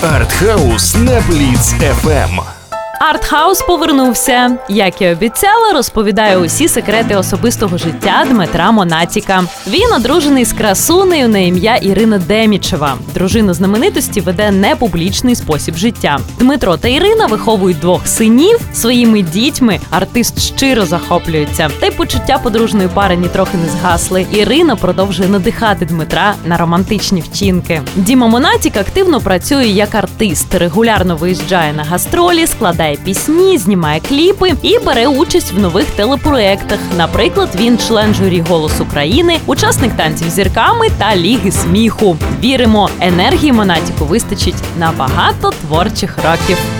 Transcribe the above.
Артхаус на Бліц ФМ. Артхаус повернувся. Як і обіцяла, розповідає усі секрети особистого життя Дмитра Монатіка. Він одружений з красунею на ім'я Ірина Демічева. Дружина знаменитості веде непублічний спосіб життя. Дмитро та Ірина виховують 2 синів. Своїми дітьми артист щиро захоплюється. Та й почуття подружної пари нітрохи не згасли. Ірина продовжує надихати Дмитра на романтичні вчинки. Діма Монатік активно працює як артист. Регулярно виїжджає на гастролі, складає пісні, знімає кліпи і бере участь в нових телепроєктах. Наприклад, він член журі «Голос України», учасник «Танців з зірками» та «Ліги сміху». Віримо, енергії Монатіку вистачить на багато творчих років.